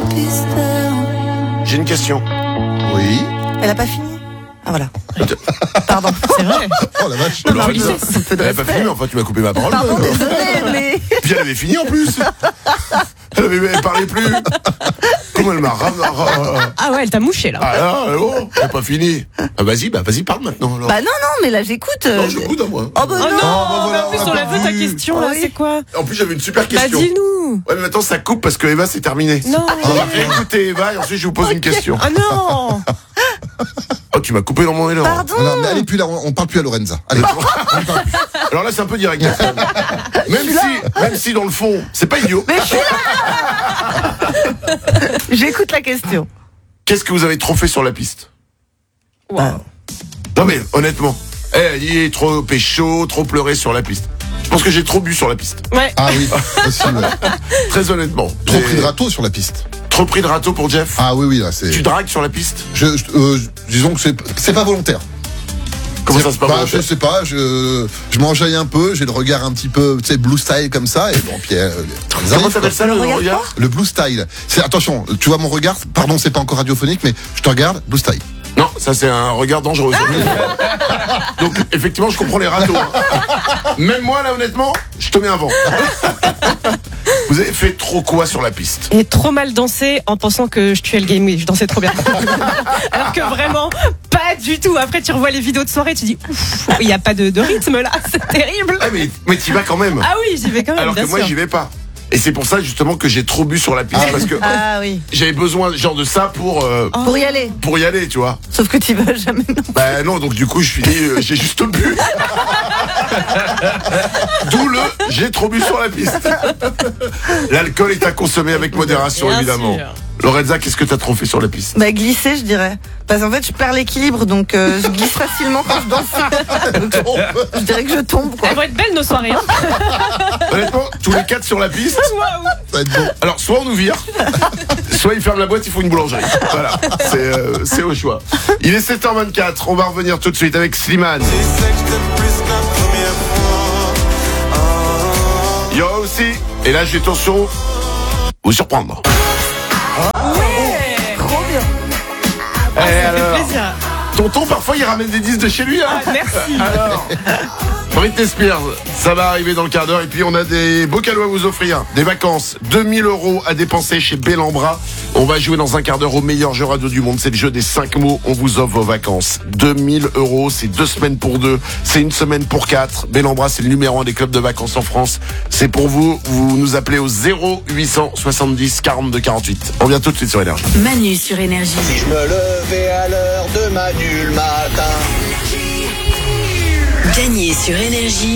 J'ai une question. Oui. Elle a pas fini. Ah voilà. Pardon. C'est vrai. Oh la vache. Non, Alors, mais elle un peu de avait pas respect. fini, mais enfin tu m'as coupé ma parole. Pardon, désolée, mais. Puis elle avait fini en plus. Elle parlait plus. Comment elle m'a Ah ouais, elle t'a mouché là. Ah là, oh, j'ai pas fini. Ah, vas-y, parle maintenant. Alors. Bah non, moi là j'écoute. Non, je coude à moi. Oh bah Oh non. non, voilà, mais en plus on on a l'a vu pas ta vu. question là, Oui. c'est quoi? En plus j'avais une super Bah question. dis-nous. Ouais, mais maintenant ça coupe parce que Eva c'est terminé. Non. On va écouter Eva et ensuite je vous pose une question. Ah non. Oh, tu m'as coupé dans mon élan. Pardon. Non, mais elle est plus là, on parle plus à Lorenza. Allez. Alors là c'est un peu direct. Même si dans le fond c'est pas idiot. Mais je suis là. J'écoute la question. Qu'est-ce que vous avez trop fait sur la piste? Wow. Non mais honnêtement, elle dit trop pécho, trop pleuré sur la piste. Je pense que j'ai trop bu sur la piste. Ouais. Ah oui, aussi, ouais. Très honnêtement. Trop J'ai pris de râteau sur la piste. trop pris de râteau pour Jeff. Ah oui, là, c'est. Tu dragues sur la piste? Disons que c'est pas volontaire. Comment ça se passe? Je sais pas, je m'enjaille un peu, j'ai le regard un petit peu, tu sais, blue style comme ça, et bon, puis les Comment arrive, s'appelle ça le Regarde regard? le blue style. C'est, attention, tu vois mon regard, pardon, c'est pas encore radiophonique, mais je te regarde, blue style. Non, ça c'est un regard dangereux. Donc effectivement, je comprends les râteaux. Hein. Même moi là, honnêtement, je te mets un vent. Vous avez fait trop quoi sur la piste? Et trop mal dansé en pensant que je tuais le game. Oui, je dansais trop bien. Alors que vraiment, pas du tout. Après, tu revois les vidéos de soirée, tu dis, ouf, il n'y a pas de rythme là, c'est terrible. Ah, mais t'y vas quand même. Ah oui, j'y vais quand même. Alors que bien moi, sûr. j'y vais pas. Et c'est pour ça justement que j'ai trop bu sur la piste parce que Ah oui. j'avais besoin genre de ça Pour y aller. pour y aller, tu vois. Sauf que tu vas jamais. Non. Bah non, donc du coup, je finis, j'ai juste bu. D'où le j'ai trop bu sur la piste. L'alcool est à consommer avec modération, Bien évidemment. sûr. Lorenza, qu'est-ce que t'as trop fait sur la piste? Bah glisser, je dirais. Parce qu'en fait, je perds l'équilibre, donc je glisse facilement quand je danse. Donc, je dirais que je tombe, quoi. Elles vont être belles nos soirées. Hein. Honnêtement, tous les quatre sur la piste. Waouh. Ça va être bon. Alors, soit on nous vire, soit ils ferment la boîte, il faut une boulangerie. Voilà, c'est au choix. Il est 7h24, on va revenir tout de suite avec Slimane. Il y aura aussi, et là j'ai attention, vous surprendre. Trop bien. Eh, Ça fait alors, plaisir. tonton, parfois il ramène des disques de chez lui. Hein. Merci. Alors, Britney Spears, ça va arriver dans le quart d'heure. Et puis on a des beaux cadeaux à vous offrir. Des vacances, 2000 € à dépenser chez Bellambra. On va jouer dans un quart d'heure au meilleur jeu radio du monde. C'est le jeu des 5 mots. On vous offre vos vacances. 2000 €, c'est 2 semaines pour 2. C'est une semaine pour 4. Bellambra, c'est le numéro 1 des clubs de vacances en France. C'est pour vous. Vous nous appelez au 0870 42 48. On vient tout de suite sur Énergie. Manu sur Énergie. Si je me levais à l'heure de Manu le matin. Gagné sur Énergie